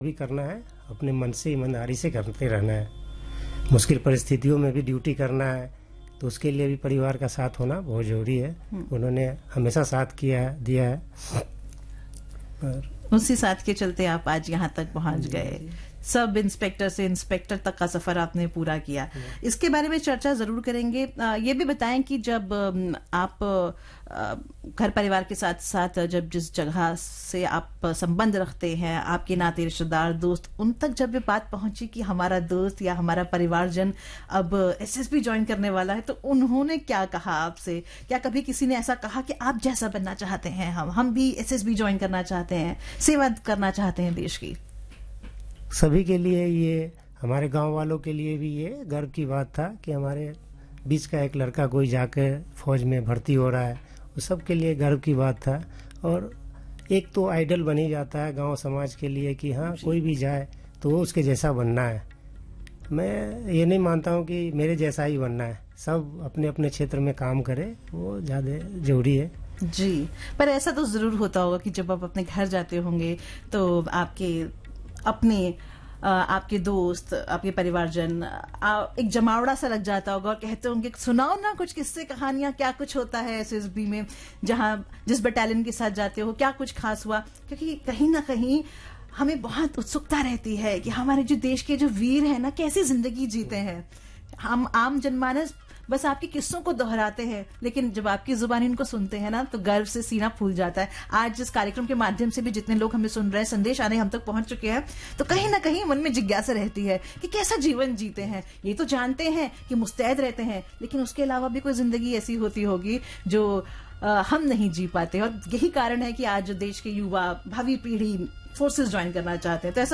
भी करना है, अपने मन से ईमानदारी से करते रहना है। मुश्किल परिस्थितियों में भी ड्यूटी करना है, तो उसके लिए भी परिवार का साथ होना बहुत ज़रूरी है। उन्होंने हमेशा साथ दिया है। और उसी साथ के चलते आप आज यहाँ तक पहुंच गए। सब इंस्पेक्टर से इंस्पेक्टर तक का सफर आपने पूरा किया। इसके बारे में चर्चा जरूर करेंगे। ये भी बताएं कि जब आप घर परिवार के साथ साथ जब जिस जगह से आप संबंध रखते हैं, आपके नाते रिश्तेदार दोस्त, उन तक जब ये बात पहुंची कि हमारा दोस्त या हमारा परिवारजन अब एसएसबी ज्वाइन करने वाला है, तो उन्होंने क्या कहा आपसे? क्या कभी किसी ने ऐसा कहा कि आप जैसा बनना चाहते हैं, हम भी एसएसबी ज्वाइन करना चाहते हैं, सेवा करना चाहते हैं देश की? सभी के लिए ये, हमारे गांव वालों के लिए भी ये गर्व की बात था कि हमारे बीच का एक लड़का कोई जाकर फौज में भर्ती हो रहा है। वो सब के लिए गर्व की बात था। और एक तो आइडल बन ही जाता है गांव समाज के लिए कि हाँ, कोई भी जाए तो वो उसके जैसा बनना है। मैं ये नहीं मानता हूँ कि मेरे जैसा ही बनना है। सब अपने अपने क्षेत्र में काम करे, वो ज़्यादा जरूरी है। जी, पर ऐसा तो जरूर होता होगा कि जब आप अपने घर जाते होंगे तो आपके दोस्त, आपके परिवारजन, एक जमावड़ा सा लग जाता होगा और कहते होंगे सुनाओ ना कुछ किस्से कहानियां, क्या कुछ होता है एसएसबी में, जिस बटालियन के साथ जाते हो, क्या कुछ खास हुआ? क्योंकि कहीं ना कहीं हमें बहुत उत्सुकता रहती है कि हमारे जो देश के जो वीर हैं ना, कैसी जिंदगी जीते हैं। हम आम जनमानस बस आपके किस्सों को दोहराते हैं, लेकिन जब आपकी जुबानी उनको सुनते हैं ना, तो गर्व से सीना फूल जाता है। आज इस कार्यक्रम के माध्यम से भी जितने लोग हमें सुन रहे हैं, संदेश आने हम तक पहुंच चुके हैं, तो कहीं ना कहीं मन में जिज्ञासा रहती है कि कैसा जीवन जीते हैं। ये तो जानते हैं कि मुस्तैद रहते हैं, लेकिन उसके अलावा भी कोई जिंदगी ऐसी होती होगी जो हम नहीं जी पाते। और यही कारण है कि आज देश के युवा, भावी पीढ़ी फोर्सेस ज्वाइन करना चाहते हैं। तो ऐसा